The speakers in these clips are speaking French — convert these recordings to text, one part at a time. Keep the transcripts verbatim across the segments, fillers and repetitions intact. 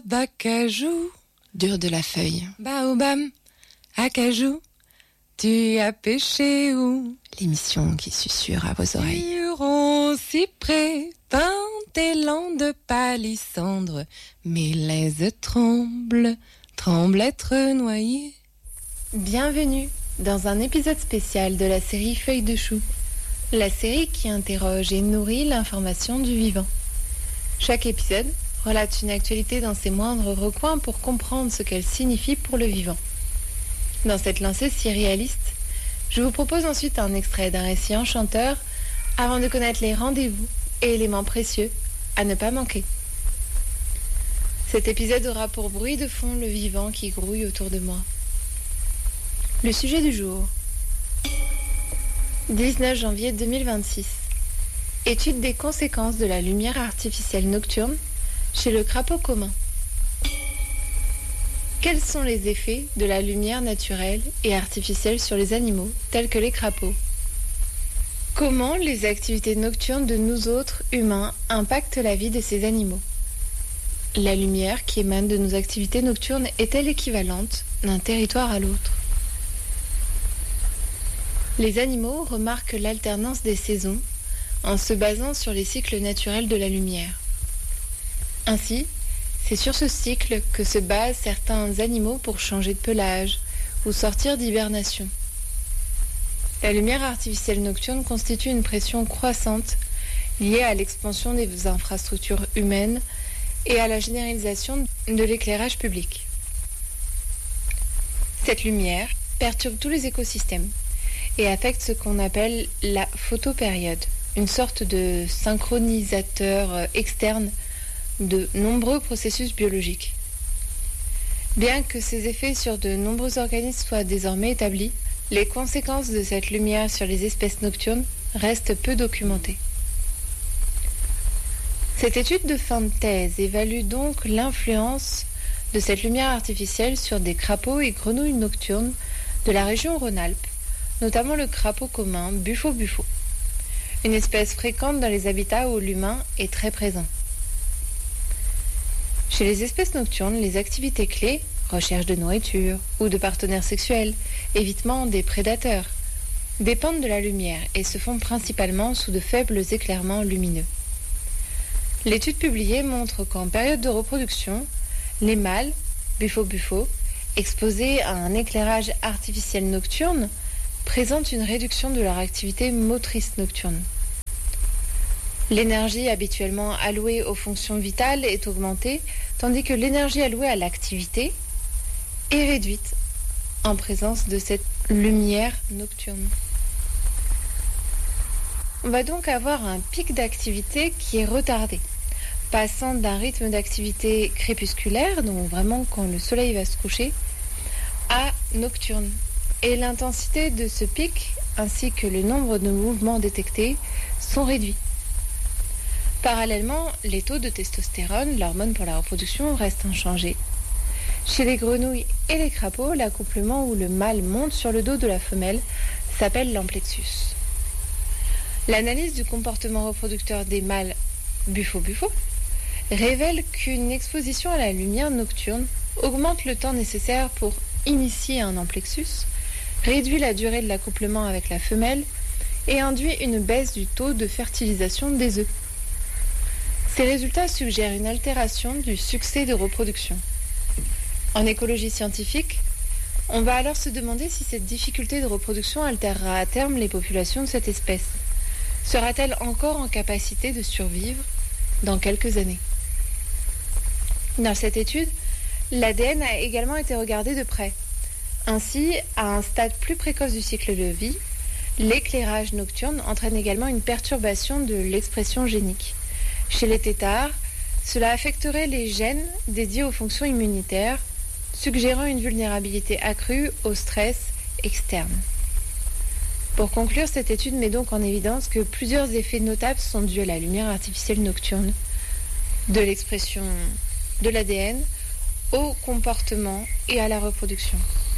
d'acajou. Dur de la feuille. Baobab, acajou, tu as pêché où? L'émission qui susurre à vos oreilles. Huron, cyprès, pin, élan de palissandre, mélèze tremble, tremble être noyé. Bienvenue dans un épisode spécial de la série Feuilles de chou, la série qui interroge et nourrit l'information du vivant. Chaque épisode relate une actualité dans ses moindres recoins pour comprendre ce qu'elle signifie pour le vivant. Dans cette lancée si réaliste, je vous propose ensuite un extrait d'un récit enchanteur avant de connaître les rendez-vous et éléments précieux à ne pas manquer. Cet épisode aura pour bruit de fond le vivant qui grouille autour de moi. Le sujet du jour. dix-neuf janvier deux mille vingt-six. Étude des conséquences de la lumière artificielle nocturne chez le crapaud commun. Quels sont les effets de la lumière naturelle et artificielle sur les animaux, tels que les crapauds? Comment les activités nocturnes de nous autres, humains, impactent la vie de ces animaux? La lumière qui émane de nos activités nocturnes est-elle équivalente d'un territoire à l'autre? Les animaux remarquent l'alternance des saisons en se basant sur les cycles naturels de la lumière. Ainsi, c'est sur ce cycle que se basent certains animaux pour changer de pelage ou sortir d'hibernation. La lumière artificielle nocturne constitue une pression croissante liée à l'expansion des infrastructures humaines et à la généralisation de l'éclairage public. Cette lumière perturbe tous les écosystèmes et affecte ce qu'on appelle la photopériode, une sorte de synchronisateur externe de nombreux processus biologiques. Bien que ces effets sur de nombreux organismes soient désormais établis, les conséquences de cette lumière sur les espèces nocturnes restent peu documentées. Cette étude de fin de thèse évalue donc l'influence de cette lumière artificielle sur des crapauds et grenouilles nocturnes de la région Rhône-Alpes, notamment le crapaud commun Buffo-Buffo, une espèce fréquente dans les habitats où l'humain est très présent. Chez les espèces nocturnes, les activités clés, recherche de nourriture ou de partenaires sexuels, évitement des prédateurs, dépendent de la lumière et se font principalement sous de faibles éclairements lumineux. L'étude publiée montre qu'en période de reproduction, les mâles, Buffo-Buffo, exposés à un éclairage artificiel nocturne, présentent une réduction de leur activité motrice nocturne. L'énergie habituellement allouée aux fonctions vitales est augmentée, tandis que l'énergie allouée à l'activité est réduite en présence de cette lumière nocturne. On va donc avoir un pic d'activité qui est retardé, passant d'un rythme d'activité crépusculaire, donc vraiment quand le soleil va se coucher, à nocturne. Et l'intensité de ce pic, ainsi que le nombre de mouvements détectés, sont réduits. Parallèlement, les taux de testostérone, l'hormone pour la reproduction, restent inchangés. Chez les grenouilles et les crapauds, l'accouplement où le mâle monte sur le dos de la femelle s'appelle l'amplexus. L'analyse du comportement reproducteur des mâles Buffo-Buffo révèle qu'une exposition à la lumière nocturne augmente le temps nécessaire pour initier un amplexus, réduit la durée de l'accouplement avec la femelle et induit une baisse du taux de fertilisation des œufs. Ces résultats suggèrent une altération du succès de reproduction. En écologie scientifique, on va alors se demander si cette difficulté de reproduction altérera à terme les populations de cette espèce. Sera-t-elle encore en capacité de survivre dans quelques années? Dans cette étude, l'A D N a également été regardé de près. Ainsi, à un stade plus précoce du cycle de vie, l'éclairage nocturne entraîne également une perturbation de l'expression génique. Chez les têtards, cela affecterait les gènes dédiés aux fonctions immunitaires, suggérant une vulnérabilité accrue au stress externe. Pour conclure, cette étude met donc en évidence que plusieurs effets notables sont dus à la lumière artificielle nocturne, de l'expression de l'A D N au comportement et à la reproduction.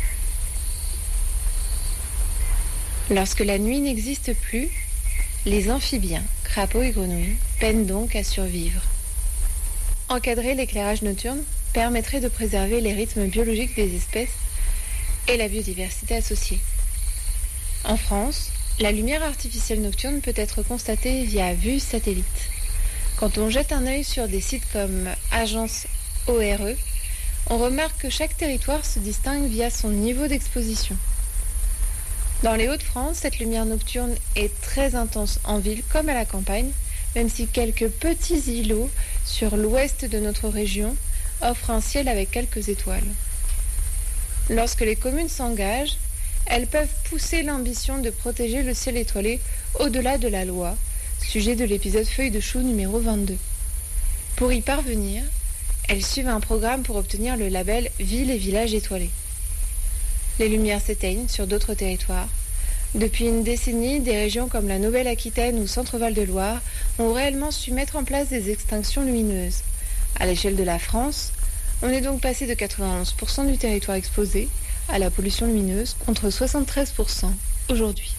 Lorsque la nuit n'existe plus, les amphibiens, crapauds et grenouilles, peinent donc à survivre. Encadrer l'éclairage nocturne permettrait de préserver les rythmes biologiques des espèces et la biodiversité associée. En France, la lumière artificielle nocturne peut être constatée via vue satellite. Quand on jette un œil sur des sites comme Agence O R E, on remarque que chaque territoire se distingue via son niveau d'exposition. Dans les Hauts-de-France, cette lumière nocturne est très intense en ville comme à la campagne, même si quelques petits îlots sur l'ouest de notre région offrent un ciel avec quelques étoiles. Lorsque les communes s'engagent, elles peuvent pousser l'ambition de protéger le ciel étoilé au-delà de la loi, sujet de l'épisode Feuille de chou numéro vingt-deux. Pour y parvenir, elles suivent un programme pour obtenir le label Ville et Village étoilés. Les lumières s'éteignent sur d'autres territoires. Depuis une décennie, des régions comme la Nouvelle-Aquitaine ou Centre-Val de Loire ont réellement su mettre en place des extinctions lumineuses. À l'échelle de la France, on est donc passé de quatre-vingt-onze pour cent du territoire exposé à la pollution lumineuse contre soixante-treize pour cent aujourd'hui.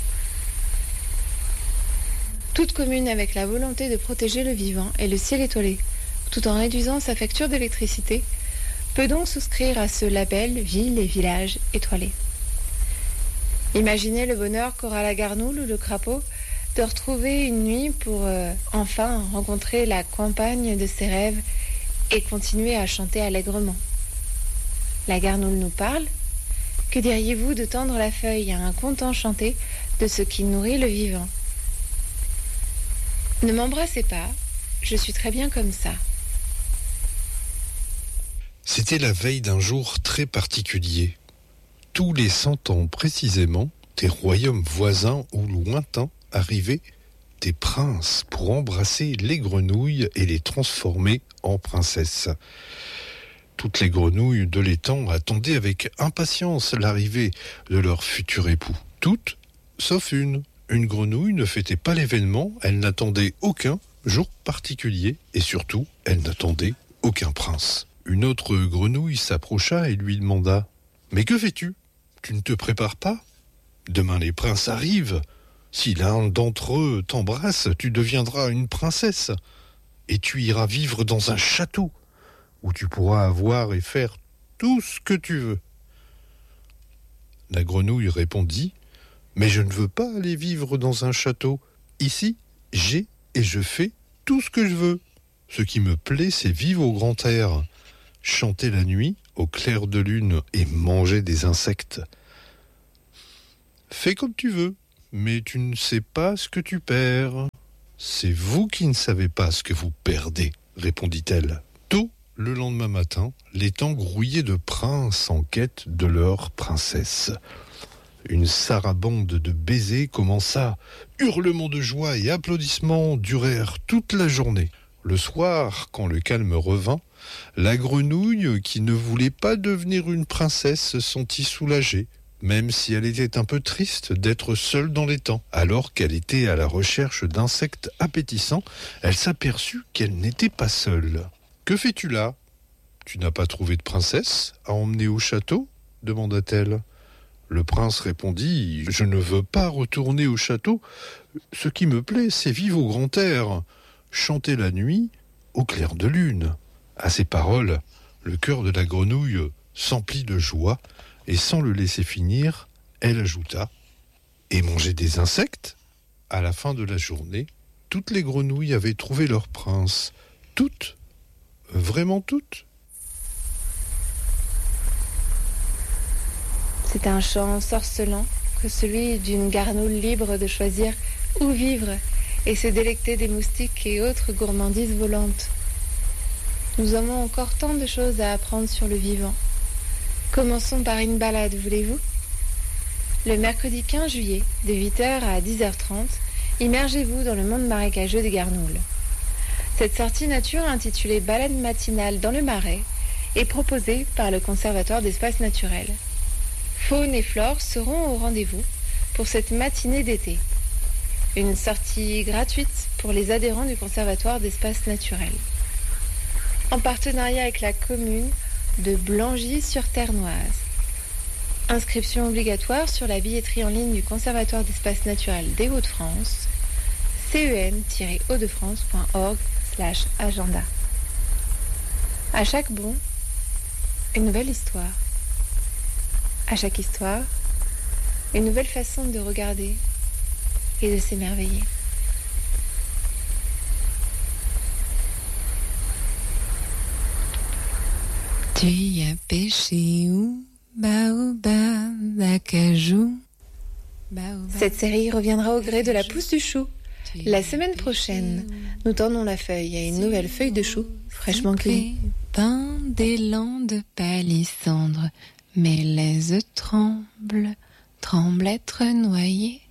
Toute commune avec la volonté de protéger le vivant et le ciel étoilé, tout en réduisant sa facture d'électricité, peut donc souscrire à ce label Ville et Village étoilés. Imaginez le bonheur qu'aura la garnoule ou le crapaud de retrouver une nuit pour euh, enfin rencontrer la campagne de ses rêves et continuer à chanter allègrement. La garnoule nous parle. Que diriez-vous de tendre la feuille à un conte enchanté de ce qui nourrit le vivant ? Ne m'embrassez pas, je suis très bien comme ça. C'était la veille d'un jour très particulier. Tous les cent ans précisément, des royaumes voisins ou lointains arrivaient des princes pour embrasser les grenouilles et les transformer en princesses. Toutes les grenouilles de l'étang attendaient avec impatience l'arrivée de leur futur époux. Toutes, sauf une. Une grenouille ne fêtait pas l'événement, elle n'attendait aucun jour particulier et surtout, elle n'attendait aucun prince. Une autre grenouille s'approcha et lui demanda « Mais que fais-tu ? Tu ne te prépares pas ? Demain les princes arrivent. Si l'un d'entre eux t'embrasse, tu deviendras une princesse et tu iras vivre dans un château où tu pourras avoir et faire tout ce que tu veux. » La grenouille répondit « Mais je ne veux pas aller vivre dans un château. Ici, j'ai et je fais tout ce que je veux. Ce qui me plaît, c'est vivre au grand air, chanter la nuit au clair de lune et manger des insectes. Fais comme tu veux, mais tu ne sais pas ce que tu perds. C'est vous qui ne savez pas ce que vous perdez, répondit-elle. Tôt le lendemain matin, l'étang grouillait de princes en quête de leur princesse. Une sarabande de baisers commença. Hurlements de joie et applaudissements durèrent toute la journée. Le soir, quand le calme revint, la grenouille, qui ne voulait pas devenir une princesse, se sentit soulagée, même si elle était un peu triste d'être seule dans l'étang. Alors qu'elle était à la recherche d'insectes appétissants, elle s'aperçut qu'elle n'était pas seule. « Que fais-tu là ? Tu n'as pas trouvé de princesse à emmener au château ? » demanda-t-elle. Le prince répondit « Je ne veux pas retourner au château. Ce qui me plaît, c'est vivre au grand air, chanter la nuit au clair de lune. » À ces paroles, le cœur de la grenouille s'emplit de joie et sans le laisser finir, elle ajouta « Et manger des insectes ?» À la fin de la journée, toutes les grenouilles avaient trouvé leur prince. Toutes, vraiment toutes. C'est un chant sorcelant que celui d'une garnoule libre de choisir où vivre et se délecter des moustiques et autres gourmandises volantes. Nous avons encore tant de choses à apprendre sur le vivant. Commençons par une balade, voulez-vous ? Le mercredi quinze juillet, de huit heures à dix heures trente, immergez-vous dans le monde marécageux des garnoules. Cette sortie nature intitulée « Balade matinale dans le Marais » est proposée par le Conservatoire d'espaces naturels. Faune et flore seront au rendez-vous pour cette matinée d'été. Une sortie gratuite pour les adhérents du Conservatoire d'espaces naturels. En partenariat avec la commune de Blangy-sur-Ternoise. Inscription obligatoire sur la billetterie en ligne du Conservatoire d'espaces naturels des Hauts-de-France, cen tiret hauts de france point org slash agenda. À chaque bond, une nouvelle histoire. À chaque histoire, une nouvelle façon de regarder et de s'émerveiller. Tu as pêché où? Baobab, acajou. Baobab. Cette série reviendra au gré de la pousse du chou. La semaine prochaine, nous tendons la feuille à une nouvelle feuille de chou fraîchement cueillie. Dans des landes palissandres, mes laises tremblent, tremblent être noyées.